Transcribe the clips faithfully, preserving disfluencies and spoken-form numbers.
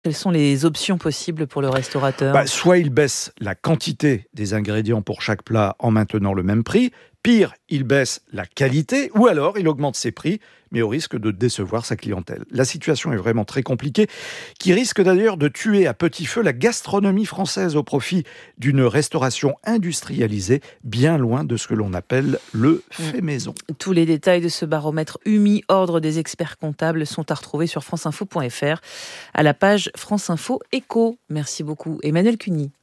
Quelles sont les options possibles pour le restaurateur ? bah, Soit il baisse la quantité des ingrédients pour chaque plat en maintenant le même prix. Pire, il baisse la qualité, ou alors il augmente ses prix, mais au risque de décevoir sa clientèle. La situation est vraiment très compliquée, qui risque d'ailleurs de tuer à petit feu la gastronomie française au profit d'une restauration industrialisée, bien loin de ce que l'on appelle le fait maison. Tous les détails de ce baromètre U M I, Ordre des experts comptables, sont à retrouver sur franceinfo point f r, à la page France Info Éco. Merci beaucoup, Emmanuel Cuny.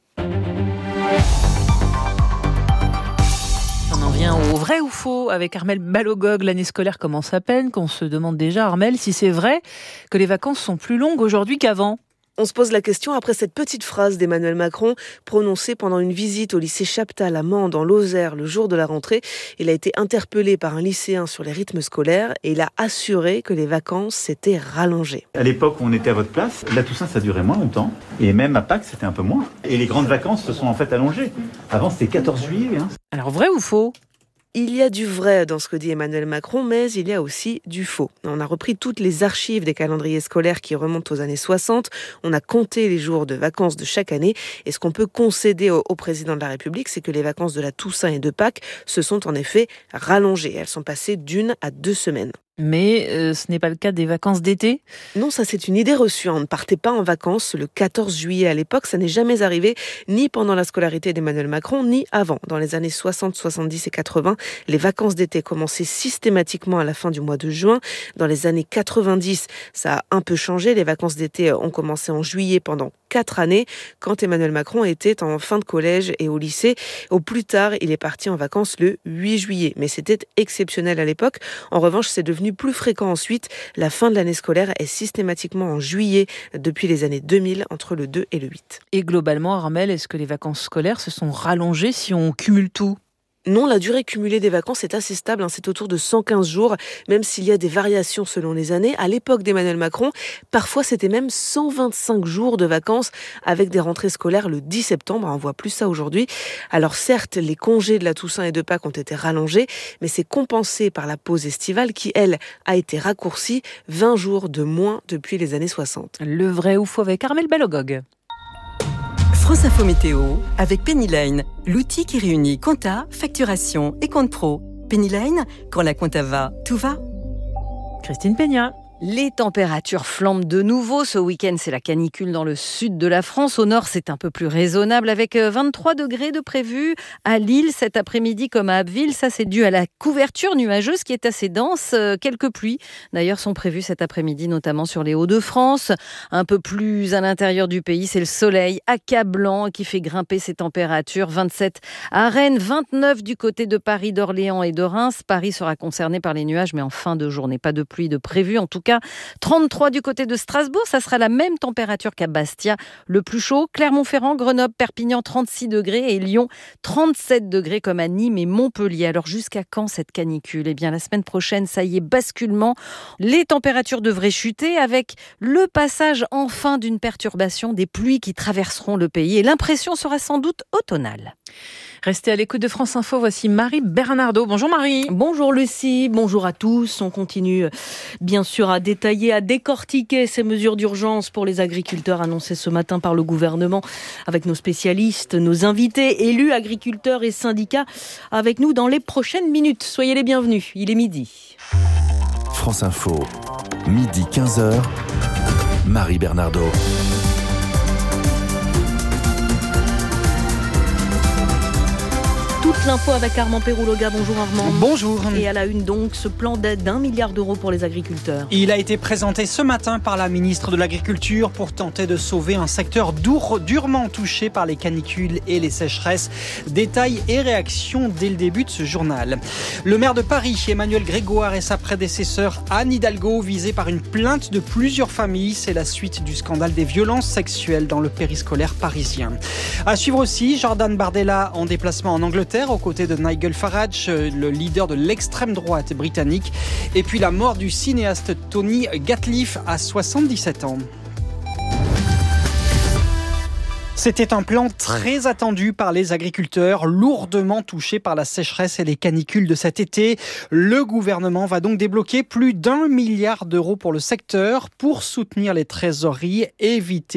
On en vient au vrai ou faux avec Armelle Balogog. L'année scolaire commence à peine, qu'on se demande déjà, Armelle, si c'est vrai que les vacances sont plus longues aujourd'hui qu'avant. On se pose la question après cette petite phrase d'Emmanuel Macron prononcée pendant une visite au lycée Chaptal à Mans dans l'Ozère le jour de la rentrée. Il a été interpellé par un lycéen sur les rythmes scolaires et il a assuré que les vacances s'étaient rallongées. À l'époque où on était à votre place, la Toussaint ça durait moins longtemps et même à Pâques c'était un peu moins. Et les grandes vacances se sont en fait allongées. Avant c'était quatorze juillet. Hein. Alors vrai ou faux ? Il y a du vrai dans ce que dit Emmanuel Macron, mais il y a aussi du faux. On a repris toutes les archives des calendriers scolaires qui remontent aux années soixante. On a compté les jours de vacances de chaque année. Et ce qu'on peut concéder au, au président de la République, c'est que les vacances de la Toussaint et de Pâques se sont en effet rallongées. Elles sont passées d'une à deux semaines. Mais euh, ce n'est pas le cas des vacances d'été ? Non, ça c'est une idée reçue. On ne partait pas en vacances le quatorze juillet à l'époque. Ça n'est jamais arrivé, ni pendant la scolarité d'Emmanuel Macron, ni avant. Dans les années soixante, soixante-dix et quatre-vingts, les vacances d'été commençaient systématiquement à la fin du mois de juin. Dans les années quatre-vingt-dix, ça a un peu changé. Les vacances d'été ont commencé en juillet pendant quatre années, quand Emmanuel Macron était en fin de collège et au lycée. Au plus tard, il est parti en vacances le huit juillet. Mais c'était exceptionnel à l'époque. En revanche, c'est devenu plus fréquent ensuite. La fin de l'année scolaire est systématiquement en juillet depuis les années deux mille, entre le deux et le huit. Et globalement, Armelle, est-ce que les vacances scolaires se sont rallongées si on cumule tout ? Non, la durée cumulée des vacances est assez stable, hein, c'est autour de cent quinze jours, même s'il y a des variations selon les années. À l'époque d'Emmanuel Macron, parfois c'était même cent vingt-cinq jours de vacances avec des rentrées scolaires le dix septembre, on voit plus ça aujourd'hui. Alors certes, les congés de la Toussaint et de Pâques ont été rallongés, mais c'est compensé par la pause estivale qui, elle, a été raccourcie, vingt jours de moins depuis les années soixante. Le vrai ou faux avec Armelle Balogog. France Info Météo avec Pennyline, l'outil qui réunit compta, facturation et compte pro. Pennyline, quand la compta va, tout va. Christine Peña. Les températures flambent de nouveau. Ce week-end, c'est la canicule dans le sud de la France. Au nord, c'est un peu plus raisonnable avec vingt-trois degrés de prévu à Lille cet après-midi comme à Abbeville. Ça, c'est dû à la couverture nuageuse qui est assez dense. Quelques pluies, d'ailleurs, sont prévues cet après-midi, notamment sur les Hauts-de-France. Un peu plus à l'intérieur du pays, c'est le soleil accablant qui fait grimper ces températures. vingt-sept à Rennes, vingt-neuf du côté de Paris, d'Orléans et de Reims. Paris sera concerné par les nuages, mais en fin de journée, pas de pluie de prévu. En tout cas, trente-trois du côté de Strasbourg, ça sera la même température qu'à Bastia. Le plus chaud, Clermont-Ferrand, Grenoble, Perpignan, trente-six degrés et Lyon, trente-sept degrés comme à Nîmes et Montpellier. Alors jusqu'à quand cette canicule ? Eh bien la semaine prochaine, ça y est, basculement. Les températures devraient chuter avec le passage enfin d'une perturbation, des pluies qui traverseront le pays et l'impression sera sans doute automnale. Restez à l'écoute de France Info, voici Marie Bernardo. Bonjour Marie. Bonjour Lucie, bonjour à tous. On continue bien sûr à détailler, à décortiquer ces mesures d'urgence pour les agriculteurs annoncées ce matin par le gouvernement avec nos spécialistes, nos invités, élus, agriculteurs et syndicats avec nous dans les prochaines minutes. Soyez les bienvenus, il est midi. France Info, midi quinze heures, Marie Bernardo. Toute l'info avec Armand Pérouloga. Bonjour Armand. Bonjour. Et à la une donc, ce plan d'aide d'un milliard d'euros pour les agriculteurs. Il a été présenté ce matin par la ministre de l'Agriculture pour tenter de sauver un secteur dur, durement touché par les canicules et les sécheresses. Détails et réactions dès le début de ce journal. Le maire de Paris, Emmanuel Grégoire, et sa prédécesseur Anne Hidalgo, visés par une plainte de plusieurs familles. C'est la suite du scandale des violences sexuelles dans le périscolaire parisien. À suivre aussi, Jordan Bardella en déplacement en Angleterre, aux côtés de Nigel Farage, le leader de l'extrême droite britannique. Et puis la mort du cinéaste Tony Gatliff à soixante-dix-sept ans. C'était un plan très attendu par les agriculteurs, lourdement touchés par la sécheresse et les canicules de cet été. Le gouvernement va donc débloquer plus d'un milliard d'euros pour le secteur pour soutenir les trésoreries et éviter